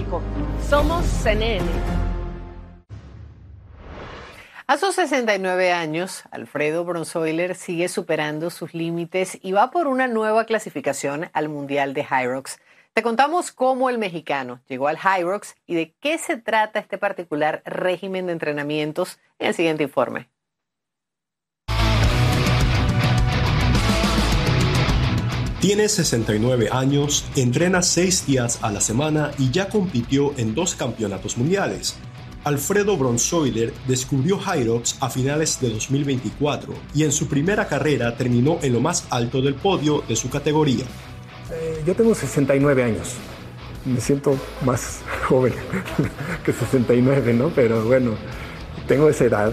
México. Somos CNN. A sus 69 años, Alfredo Bronzoiler sigue superando sus límites y va por una nueva clasificación al Mundial de Hyrox. Te contamos cómo el mexicano llegó al Hyrox y de qué se trata este particular régimen de entrenamientos en el siguiente informe. Tiene 69 años, entrena 6 días a la semana y ya compitió en 2 campeonatos mundiales. Alfredo Bronzoiler descubrió Hyrox a finales de 2024 y en su primera carrera terminó en lo más alto del podio de su categoría. Yo tengo 69 años. Me siento más joven que 69, ¿no? Pero bueno, tengo esa edad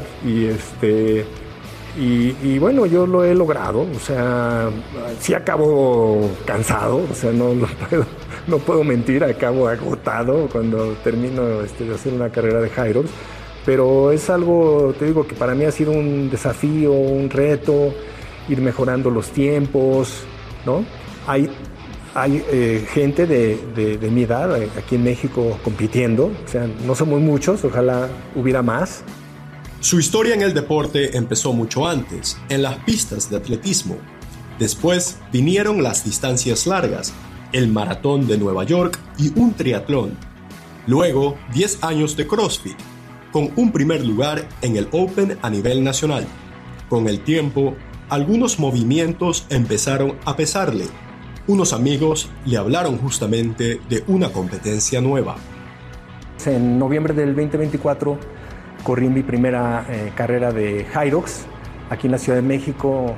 y bueno, yo lo he logrado. O sea, sí acabo cansado, o sea, no puedo mentir, acabo agotado cuando termino de hacer una carrera de Hyrox, pero es algo, te digo, que para mí ha sido un desafío, un reto, ir mejorando los tiempos, ¿no? Hay gente de mi edad aquí en México compitiendo, o sea, no somos muchos, ojalá hubiera más. Su historia en el deporte empezó mucho antes, en las pistas de atletismo. Después vinieron las distancias largas, el maratón de Nueva York y un triatlón. Luego, 10 años de CrossFit, con un primer lugar en el Open a nivel nacional. Con el tiempo, algunos movimientos empezaron a pesarle. Unos amigos le hablaron justamente de una competencia nueva. En noviembre del 2024 corrí mi primera carrera de Hyrox aquí en la Ciudad de México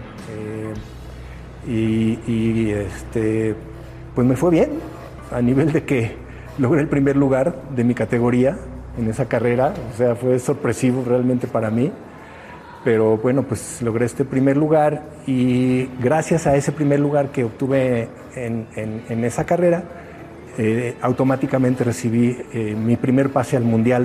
pues me fue bien, a nivel de que logré el primer lugar de mi categoría en esa carrera. O sea, fue sorpresivo realmente para mí, pero bueno, pues logré este primer lugar y gracias a ese primer lugar que obtuve en esa carrera, automáticamente recibí mi primer pase al Mundial